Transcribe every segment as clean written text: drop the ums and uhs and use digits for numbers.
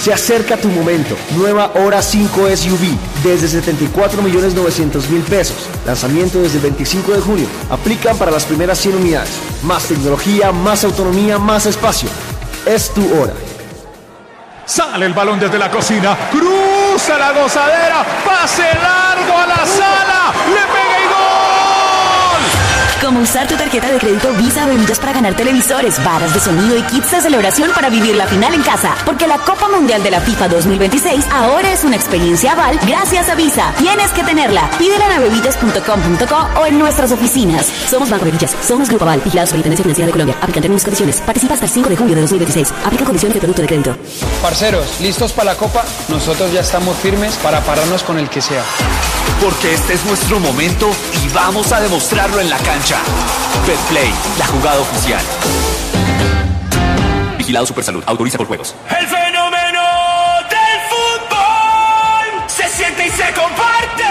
Se acerca tu momento. Nueva Hora 5 SUV desde 74.900.000 pesos. Lanzamiento desde el 25 de junio. Aplican para las primeras 100 unidades. Más tecnología, más autonomía, más espacio. Es tu hora. Sale el balón desde la cocina. Cruza la gozadera. Pase largo a la sala. Le pega y gol. Como usar tu tarjeta de crédito Visa Bebidas para ganar televisores, barras de sonido y kits de celebración para vivir la final en casa. Porque la Copa Mundial de la FIFA 2026 ahora es una experiencia Aval gracias a Visa. Tienes que tenerla. Pídela en abebidas.com.co o en nuestras oficinas. Somos Banco Bebillas. Somos Grupo Aval. Vigilados por Intendencia Financiera de Colombia. Aplican términos y condiciones. Participa hasta el 5 de junio de 2026. Aplica condiciones de producto de crédito. Parceros, ¿listos para la Copa? Nosotros ya estamos firmes para pararnos con el que sea. Porque este es nuestro momento y vamos a demostrarlo en la cancha. Betplay, la jugada oficial. Vigilado Supersalud, autoriza por juegos. El fenómeno del fútbol se siente y se comparte.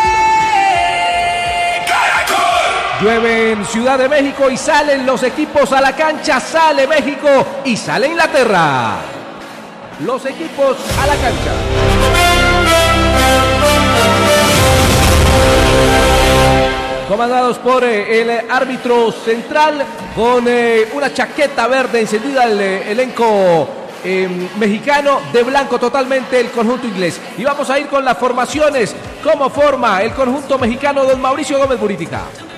¡Caracol! Llueve en Ciudad de México y salen los equipos a la cancha. Sale México y sale Inglaterra. Los equipos a la cancha. Comandados por el árbitro central con una chaqueta verde encendida, el elenco mexicano, de blanco totalmente el conjunto inglés. Y vamos a ir con las formaciones. ¿Cómo forma el conjunto mexicano don Mauricio Gómez Buritica?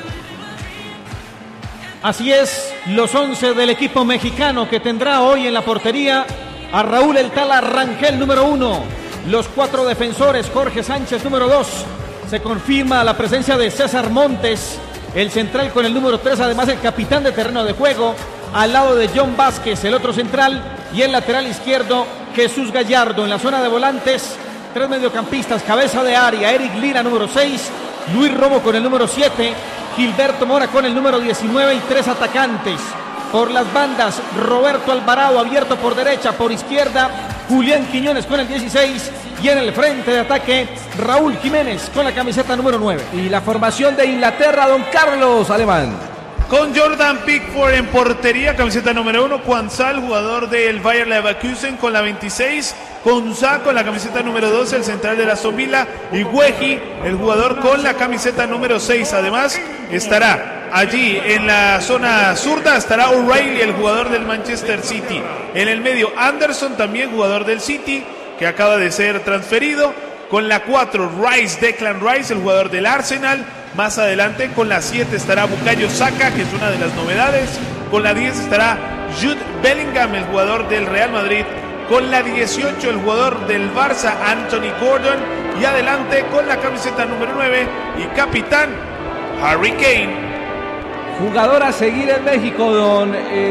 Así es, los 11 del equipo mexicano, que tendrá hoy en la portería a Raúl El Tala Rangel, número 1. Los 4 defensores, Jorge Sánchez, número 2. Se confirma la presencia de César Montes, el central con el número 3, además el capitán de terreno de juego, al lado de John Vázquez, el otro central, y el lateral izquierdo, Jesús Gallardo. En la zona de volantes, 3 mediocampistas, cabeza de área, Eric Lira, número 6, Luis Romo con el número 7, Gilberto Mora con el número 19 y 3 atacantes. Por las bandas, Roberto Alvarado abierto por derecha, por izquierda, Julián Quiñones con el 16 y en el frente de ataque, Raúl Jiménez con la camiseta número 9. Y la formación de Inglaterra, don Carlos Alemán. Con Jordan Pickford en portería, camiseta número 1, Quansal, jugador del Bayer Leverkusen con la 26, Konsa con la camiseta número 12, el central de la Aston Villa, y Wehi, el jugador con la camiseta número 6. Además, estará allí en la zona zurda, estará O'Reilly, el jugador del Manchester City. En el medio, Anderson, también jugador del City, que acaba de ser transferido. Con la 4, Declan Rice, el jugador del Arsenal. Más adelante, con la 7 estará Bukayo Saka, que es una de las novedades. Con la 10 estará Jude Bellingham, el jugador del Real Madrid. Con la 18, el jugador del Barça, Anthony Gordon. Y adelante, con la camiseta número 9 y capitán, Harry Kane. Jugador a seguir en México, don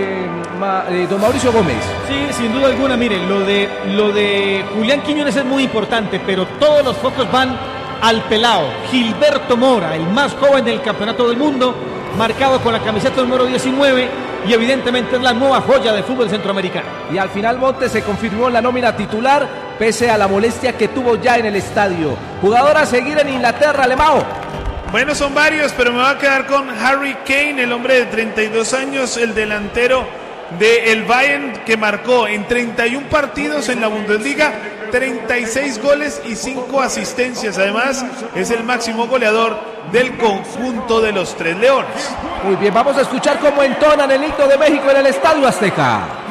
Mauricio Gómez. Sí, sin duda alguna. Miren, lo de Julián Quiñones es muy importante, pero todos los focos van al pelao Gilberto Mora, el más joven del campeonato del mundo, marcado con la camiseta número 19 y evidentemente es la nueva joya del fútbol centroamericano. Y al final Montes se confirmó en la nómina titular pese a la molestia que tuvo ya en el estadio. Jugador a seguir en Inglaterra, Alemão. Bueno, son varios, pero me voy a quedar con Harry Kane, el hombre de 32 años, el delantero del Bayern, que marcó en 31 partidos en la Bundesliga 36 goles y 5 asistencias. Además, es el máximo goleador del conjunto de los Tres Leones. Muy bien, vamos a escuchar cómo entonan el himno de México en el Estadio Azteca.